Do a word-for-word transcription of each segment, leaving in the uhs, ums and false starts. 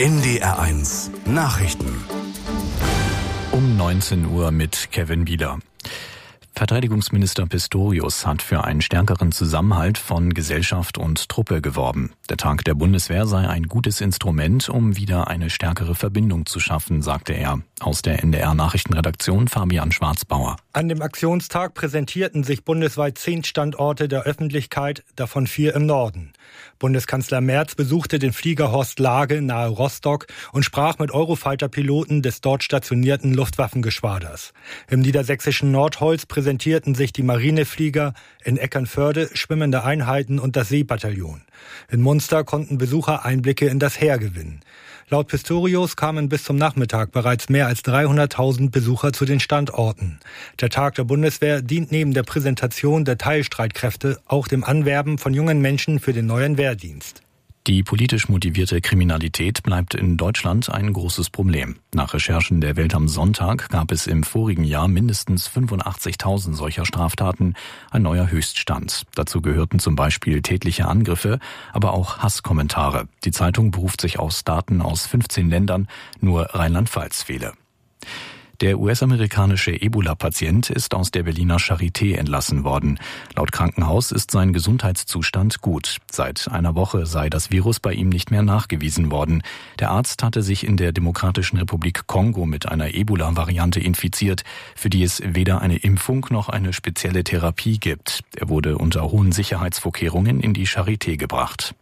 N D R eins Nachrichten. Um neunzehn Uhr mit Kevin Bieler. Verteidigungsminister Pistorius hat für einen stärkeren Zusammenhalt von Gesellschaft und Truppe geworben. Der Tag der Bundeswehr sei ein gutes Instrument, um wieder eine stärkere Verbindung zu schaffen, sagte er. Aus der N D R-Nachrichtenredaktion Fabian Schwarzbauer. An dem Aktionstag präsentierten sich bundesweit zehn Standorte der Öffentlichkeit, davon vier im Norden. Bundeskanzler Merz besuchte den Flieger Horst Lage nahe Rostock und sprach mit Eurofighter-Piloten des dort stationierten Luftwaffengeschwaders. Im niedersächsischen Nordholz präsentierten sich die Marineflieger, in Eckernförde schwimmende Einheiten und das Seebataillon. In Munster konnten Besucher Einblicke in das Heer gewinnen. Laut Pistorius kamen bis zum Nachmittag bereits mehr als dreihunderttausend Besucher zu den Standorten. Der Tag der Bundeswehr dient neben der Präsentation der Teilstreitkräfte auch dem Anwerben von jungen Menschen für den neuen Wehrdienst. Die politisch motivierte Kriminalität bleibt in Deutschland ein großes Problem. Nach Recherchen der Welt am Sonntag gab es im vorigen Jahr mindestens fünfundachtzigtausend solcher Straftaten, ein neuer Höchststand. Dazu gehörten zum Beispiel tätliche Angriffe, aber auch Hasskommentare. Die Zeitung beruft sich aus Daten aus fünfzehn Ländern, nur Rheinland-Pfalz fehle. Der U S-amerikanische Ebola-Patient ist aus der Berliner Charité entlassen worden. Laut Krankenhaus ist sein Gesundheitszustand gut. Seit einer Woche sei das Virus bei ihm nicht mehr nachgewiesen worden. Der Arzt hatte sich in der Demokratischen Republik Kongo mit einer Ebola-Variante infiziert, für die es weder eine Impfung noch eine spezielle Therapie gibt. Er wurde unter hohen Sicherheitsvorkehrungen in die Charité gebracht.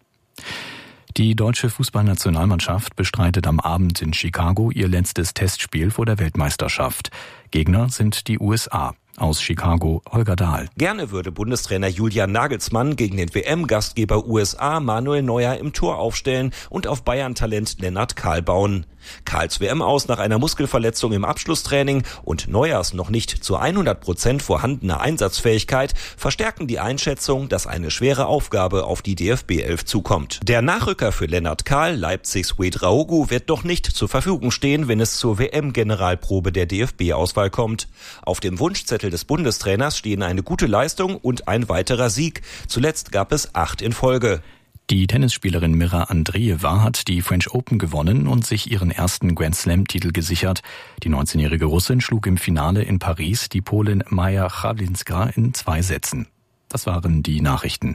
Die deutsche Fußballnationalmannschaft bestreitet am Abend in Chicago ihr letztes Testspiel vor der Weltmeisterschaft. Gegner sind die U S A. Aus Chicago, Holger Dahl. Gerne würde Bundestrainer Julian Nagelsmann gegen den W M-Gastgeber U S A Manuel Neuer im Tor aufstellen und auf Bayern-Talent Lennart Kahl bauen. Kahls W M-Aus nach einer Muskelverletzung im Abschlusstraining und Neuers noch nicht zu hundert Prozent vorhandene Einsatzfähigkeit verstärken die Einschätzung, dass eine schwere Aufgabe auf die D F B elf zukommt. Der Nachrücker für Lennart Kahl, Leipzigs Ouedraogo, wird doch nicht zur Verfügung stehen, wenn es zur W M-Generalprobe der D F B-Auswahl kommt. Auf dem Wunschzettel des Bundestrainers stehen eine gute Leistung und ein weiterer Sieg. Zuletzt gab es acht in Folge. Die Tennisspielerin Mira Andreeva hat die French Open gewonnen und sich ihren ersten Grand-Slam-Titel gesichert. Die neunzehnjährige Russin schlug im Finale in Paris die Polin Maja Chawlinska in zwei Sätzen. Das waren die Nachrichten.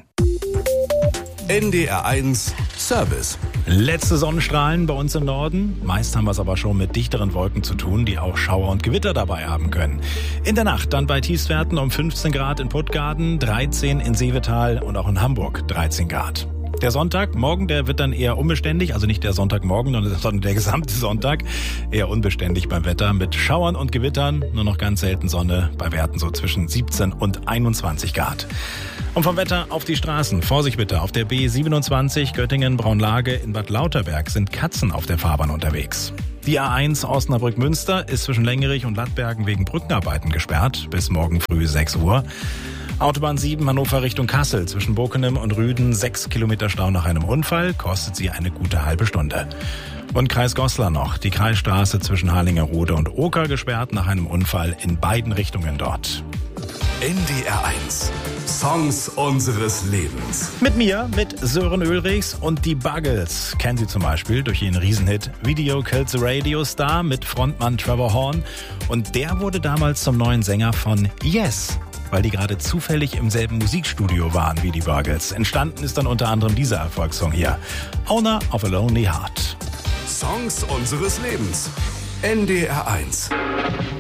N D R eins Service. Letzte Sonnenstrahlen bei uns im Norden. Meist haben wir es aber schon mit dichteren Wolken zu tun, die auch Schauer und Gewitter dabei haben können. In der Nacht dann bei Tiefstwerten um fünfzehn Grad in Puttgarden, dreizehn in Seevetal und auch in Hamburg dreizehn Grad. Der Sonntag, morgen, der wird dann eher unbeständig, also nicht der Sonntagmorgen, sondern der gesamte Sonntag, eher unbeständig beim Wetter mit Schauern und Gewittern, nur noch ganz selten Sonne, bei Werten so zwischen siebzehn und einundzwanzig Grad. Und vom Wetter auf die Straßen. Vorsicht bitte, auf der B siebenundzwanzig Göttingen-Braunlage in Bad Lauterberg sind Katzen auf der Fahrbahn unterwegs. Die A eins Osnabrück-Münster ist zwischen Längerich und Lattbergen wegen Brückenarbeiten gesperrt bis morgen früh sechs Uhr. Autobahn sieben Hannover Richtung Kassel zwischen Bokenem und Rüden, sechs Kilometer Stau nach einem Unfall, kostet sie eine gute halbe Stunde. Und Kreis Goslar noch, die Kreisstraße zwischen Harlingerode und Oker gesperrt nach einem Unfall in beiden Richtungen dort. N D R eins Songs unseres Lebens. Mit mir, mit Sören Ulrichs und die Buggles. Kennen Sie zum Beispiel durch ihren Riesenhit Video Killed the Radio Star mit Frontmann Trevor Horn. Und der wurde damals zum neuen Sänger von Yes, weil die gerade zufällig im selben Musikstudio waren wie die Buggles. Entstanden ist dann unter anderem dieser Erfolgssong hier, Owner of a Lonely Heart. Songs unseres Lebens. N D R eins.